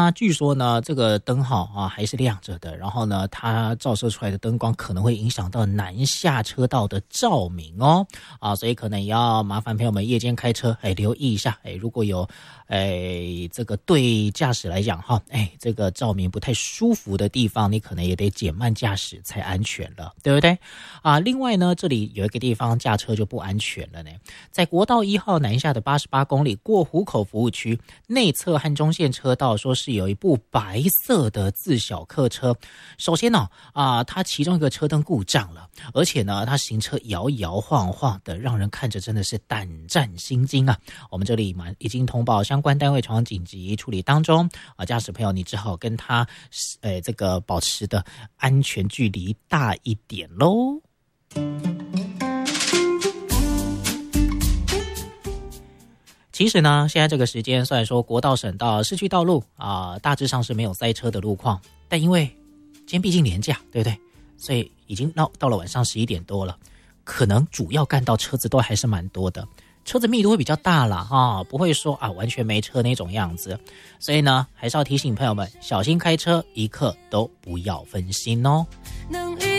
那据说呢，这个灯号啊还是亮着的，然后呢，它照射出来的灯光可能会影响到南下车道的照明哦，所以可能也要麻烦朋友们夜间开车，留意一下，如果有，这个对驾驶来讲哈，这个照明不太舒服的地方，你可能也得减慢驾驶才安全了，对不对？另外呢，这里有一个地方驾车就不安全了呢，在国道1号南下的88公里过湖口服务区内侧和中线车道，说是有一部白色的自小客车。首先呢，它其中一个车灯故障了，而且呢，它行车摇摇晃晃的，让人看着真的是胆战心惊啊！我们这里已经通报相关单位朝紧急处理当中驾驶朋友你只好跟他这个保持的安全距离大一点咯。其实呢，现在这个时间虽然说国道、省道、市区道路大致上是没有塞车的路况，但因为今天毕竟连假，对不对？所以已经到了晚上11点多了，可能主要干道车子都还是蛮多的，车子密度会比较大啦不会说完全没车那种样子。所以呢，还是要提醒朋友们小心开车，一刻都不要分心哦。